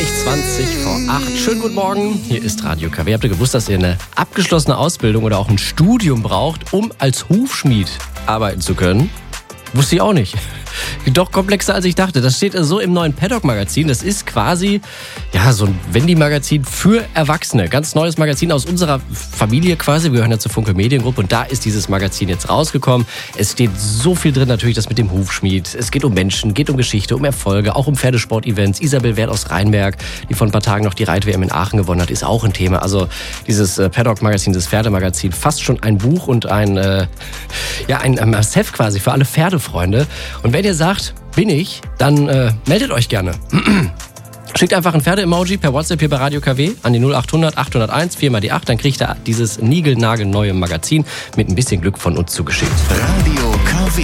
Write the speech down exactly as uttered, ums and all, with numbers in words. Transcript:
zwanzig vor acht. Schönen guten Morgen, hier ist Radio K W. Habt ihr gewusst, dass ihr eine abgeschlossene Ausbildung oder auch ein Studium braucht, um als Hufschmied arbeiten zu können? Wusste ich auch nicht. Doch komplexer als ich dachte. Das steht so im neuen Paddock-Magazin. Das ist quasi ja so ein Wendy-Magazin für Erwachsene. Ganz neues Magazin aus unserer Familie quasi. Wir gehören ja zur Funke Mediengruppe und da ist dieses Magazin jetzt rausgekommen. Es steht so viel drin, natürlich das mit dem Hufschmied. Es geht um Menschen, geht um Geschichte, um Erfolge, auch um Pferdesport-Events. Isabel Wert aus Rheinberg, die vor ein paar Tagen noch die Reit-W M in Aachen gewonnen hat, ist auch ein Thema. Also dieses Paddock-Magazin, dieses Pferdemagazin, fast schon ein Buch und ein, äh, ja, ein Must-have quasi für alle Pferdefreunde. Und wenn ihr sagt, bin ich, dann äh, meldet euch gerne. Schickt einfach ein Pferde-Emoji per WhatsApp hier bei Radio K W an die null achthundert achthunderteins vier mal die acht. Dann kriegt ihr dieses niegelnagelneue Magazin mit ein bisschen Glück von uns zugeschickt. Radio